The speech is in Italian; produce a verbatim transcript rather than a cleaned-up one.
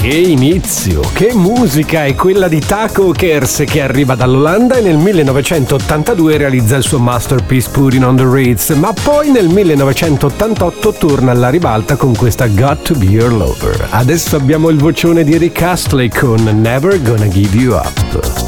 Che inizio, che musica è quella di Taco Kers, che arriva dall'Olanda e nel millenovecentottantadue realizza il suo masterpiece Putting on the Ritz, ma poi nel millenovecentottantotto torna alla ribalta con questa Got to Be Your Lover. Adesso abbiamo il vocione di Rick Astley con Never Gonna Give You Up.